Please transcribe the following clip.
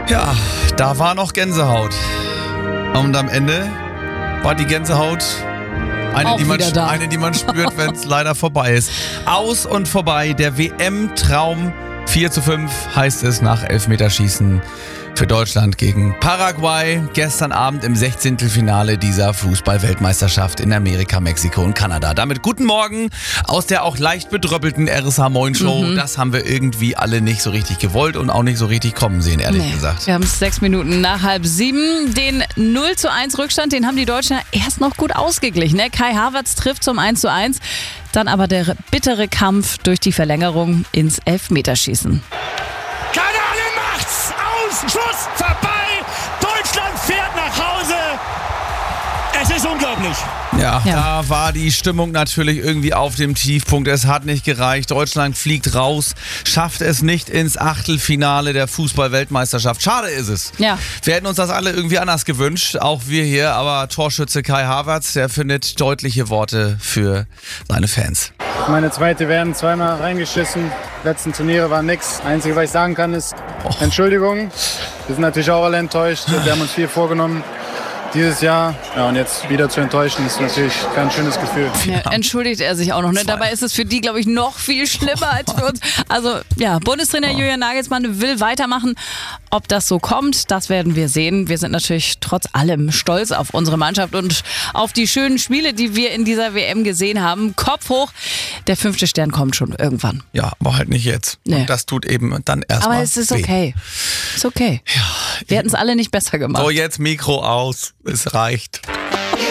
Ja, da war noch Gänsehaut. Und am Ende war die Gänsehaut eine, die man spürt, wenn es leider vorbei ist. Aus und vorbei, der WM-Traum 4:5 heißt es nach Elfmeterschießen für Deutschland gegen Paraguay. Gestern Abend im 16. Finale dieser Fußball-Weltmeisterschaft in Amerika, Mexiko und Kanada. Damit guten Morgen aus der auch leicht bedröppelten RSH Moin Show. Das haben wir irgendwie alle nicht so richtig gewollt und auch nicht so richtig kommen sehen, ehrlich gesagt. Wir haben es 6 Minuten nach 6:30. Den 0:1 Rückstand, den haben die Deutschen erst noch gut ausgeglichen. Kai Havertz trifft zum 1:1. Dann aber der bittere Kampf durch die Verlängerung ins Elfmeterschießen. Schuss vorbei, Deutschland fährt nach Hause. Es ist unglaublich. Ja, da war die Stimmung natürlich irgendwie auf dem Tiefpunkt. Es hat nicht gereicht. Deutschland fliegt raus, schafft es nicht ins Achtelfinale der Fußball-Weltmeisterschaft. Schade ist es. Ja. Wir hätten uns das alle irgendwie anders gewünscht, auch wir hier. Aber Torschütze Kai Havertz, der findet deutliche Worte für seine Fans. Meine zweite werden zweimal reingeschissen. Letzten Turniere war nix. Einzige, was ich sagen kann, ist Entschuldigung. Wir sind natürlich auch alle enttäuscht. Wir haben uns viel vorgenommen dieses Jahr. Ja, und jetzt wieder zu enttäuschen, ist natürlich kein schönes Gefühl. Ja, entschuldigt er sich auch noch. Ne? Dabei ist es für die, glaube ich, noch viel schlimmer als für uns. Also ja, Bundestrainer Julian Nagelsmann will weitermachen. Ob das so kommt, das werden wir sehen. Wir sind natürlich trotz allem stolz auf unsere Mannschaft und auf die schönen Spiele, die wir in dieser WM gesehen haben. Kopf hoch, der 5. Stern kommt schon irgendwann. Ja, aber halt nicht jetzt. Nee. Und das tut eben dann erstmal Aber es ist okay. Ist okay. Ja, wir hätten es alle nicht besser gemacht. So, jetzt Mikro aus. Es reicht.